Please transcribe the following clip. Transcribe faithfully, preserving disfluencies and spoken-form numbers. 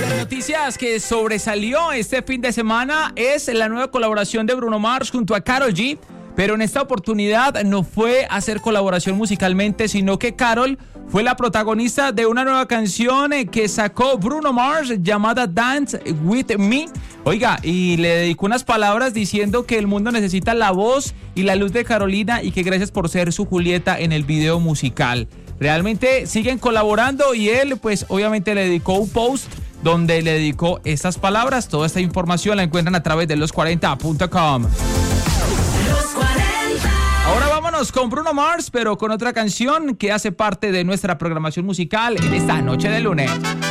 Noticias que sobresalió este fin de semana es la nueva colaboración de Bruno Mars junto a Karol G, pero en esta oportunidad no fue a hacer colaboración musicalmente, sino que Karol fue la protagonista de una nueva canción que sacó Bruno Mars llamada Dance With Me. Oiga, y le dedicó unas palabras diciendo que el mundo necesita la voz y la luz de Carolina y que gracias por ser su Julieta en el video musical. Realmente siguen colaborando y él pues obviamente le dedicó un post donde le dedicó estas palabras. Toda esta información la encuentran a través de los cuarenta punto com. Ahora vámonos con Bruno Mars, pero con otra canción que hace parte de nuestra programación musical en esta noche de lunes.